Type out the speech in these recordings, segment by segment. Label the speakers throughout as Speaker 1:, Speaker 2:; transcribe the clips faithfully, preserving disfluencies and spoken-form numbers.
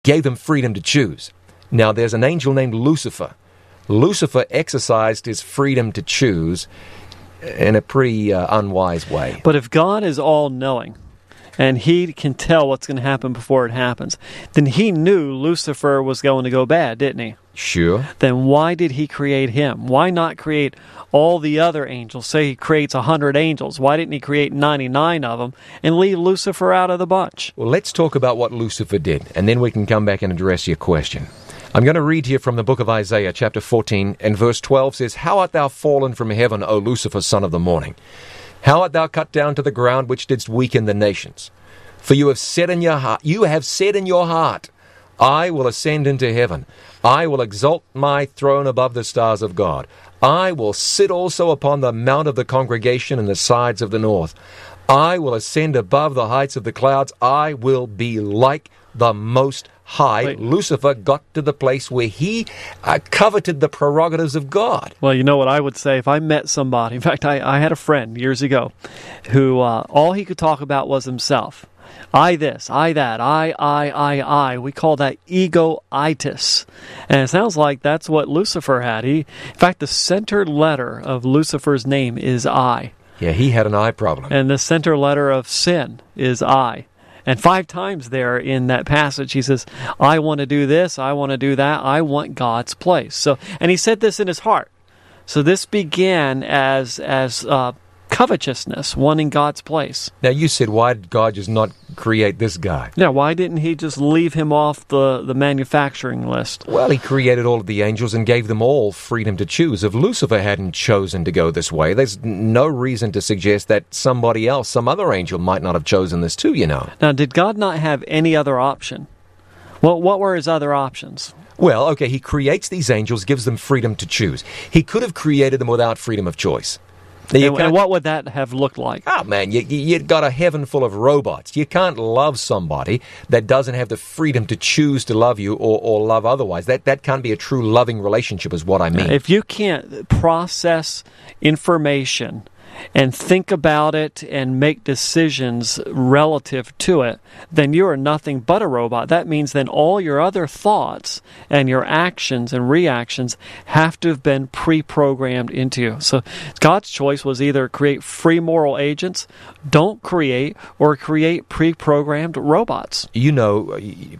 Speaker 1: gave them freedom to choose. Now, there's an angel named Lucifer. Lucifer exercised his freedom to choose in a pretty uh, unwise way.
Speaker 2: But if God is all-knowing, and he can tell what's going to happen before it happens, then he knew Lucifer was going to go bad, didn't he?
Speaker 1: Sure.
Speaker 2: Then why did he create him? Why not create all the other angels? Say he creates one hundred angels. Why didn't he create ninety-nine of them and leave Lucifer out of the bunch?
Speaker 1: Well, let's talk about what Lucifer did, and then we can come back and address your question. I'm going to read here from the book of Isaiah, chapter fourteen, and verse twelve says, How art thou fallen from heaven, O Lucifer, son of the morning? How art thou cut down to the ground, which didst weaken the nations? For you have said in your heart, you have said in your heart, I will ascend into heaven. I will exalt my throne above the stars of God. I will sit also upon the mount of the congregation in the sides of the north. I will ascend above the heights of the clouds. I will be like the Most High.
Speaker 2: Wait.
Speaker 1: Lucifer got to the place where he uh, coveted the prerogatives of God.
Speaker 2: Well, you know what I would say if I met somebody. In fact, I, I had a friend years ago who uh, all he could talk about was himself. I this, I that, I, I, I, I. We call that ego-itis. And it sounds like that's what Lucifer had. He, in fact, the center letter of Lucifer's name is I.
Speaker 1: Yeah, he had an eye problem.
Speaker 2: And the center letter of sin is I. And five times there in that passage, he says, I want to do this, I want to do that, I want God's place. So, and he said this in his heart. So this began as as uh, covetousness, wanting God's place.
Speaker 1: Now, you said, why did God just not create this guy?
Speaker 2: Yeah, why didn't he just leave him off the, the manufacturing list?
Speaker 1: Well, he created all of the angels and gave them all freedom to choose. If Lucifer hadn't chosen to go this way, there's no reason to suggest that somebody else, some other angel, might not have chosen this too, you know.
Speaker 2: Now, did God not have any other option? Well, what were his other options?
Speaker 1: Well, okay, he creates these angels, gives them freedom to choose. He could have created them without freedom of choice.
Speaker 2: And, and what would that have looked like?
Speaker 1: Oh, man, you, you've got a heaven full of robots. You can't love somebody that doesn't have the freedom to choose to love you or, or love otherwise. That that can't be a true loving relationship is what I mean.
Speaker 2: If you can't process information and think about it and make decisions relative to it, then you are nothing but a robot. That means then all your other thoughts and your actions and reactions have to have been pre-programmed into you. So God's choice was either create free moral agents, don't create, or create pre-programmed robots.
Speaker 1: You know,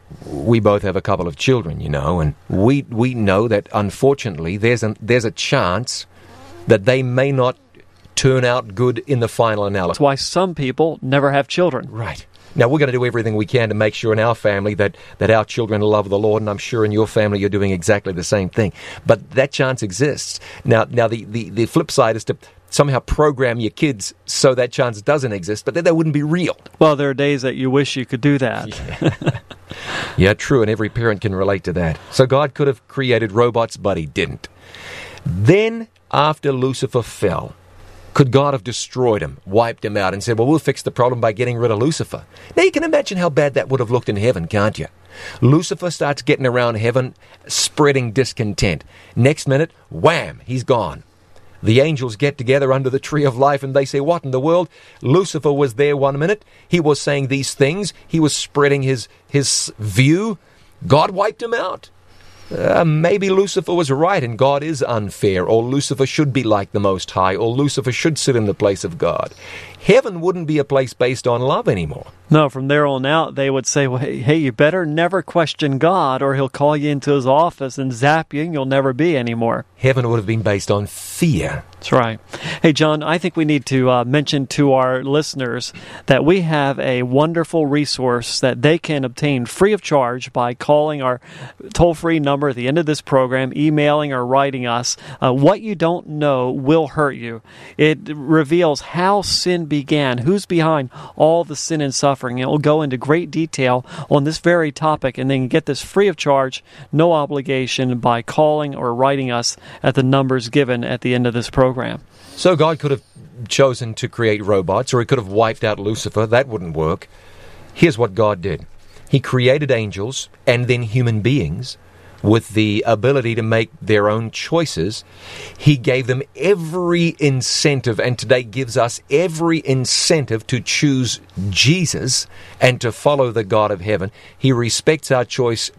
Speaker 1: we both have a couple of children, you know, and we we know that unfortunately there's a, there's a chance that they may not turn out good in the final analysis.
Speaker 2: That's why some people never have children.
Speaker 1: Right. Now, we're going to do everything we can to make sure in our family that, that our children love the Lord, and I'm sure in your family you're doing exactly the same thing. But that chance exists. Now, now the, the, the flip side is to somehow program your kids so that chance doesn't exist, but then that wouldn't be real.
Speaker 2: Well, there are days that you wish you could do that.
Speaker 1: Yeah. Yeah, true, and every parent can relate to that. So God could have created robots, but he didn't. Then, after Lucifer fell, could God have destroyed him, wiped him out, and said, well, we'll fix the problem by getting rid of Lucifer? Now, you can imagine how bad that would have looked in heaven, can't you? Lucifer starts getting around heaven, spreading discontent. Next minute, wham, he's gone. The angels get together under the tree of life, and they say, what in the world? Lucifer was there one minute. He was saying these things. He was spreading his, his view. God wiped him out. Uh, maybe Lucifer was right and God is unfair, or Lucifer should be like the Most High, or Lucifer should sit in the place of God. Heaven wouldn't be a place based on love anymore.
Speaker 2: No, from there on out, they would say, well, hey, hey, you better never question God, or he'll call you into his office and zap you, and you'll never be anymore.
Speaker 1: Heaven would have been based on fear.
Speaker 2: That's right. Hey, John, I think we need to uh, mention to our listeners that we have a wonderful resource that they can obtain free of charge by calling our toll-free number at the end of this program, emailing or writing us. Uh, what you don't know will hurt you. It reveals how sin began, who's behind all the sin and suffering. It will go into great detail on this very topic, and then get this free of charge, no obligation, by calling or writing us at the numbers given at the end of this program.
Speaker 1: So God could have chosen to create robots, or he could have wiped out Lucifer. That wouldn't work. Here's what God did. He created angels and then human beings with the ability to make their own choices. He gave them every incentive, and today gives us every incentive to choose Jesus and to follow the God of heaven. He respects our choice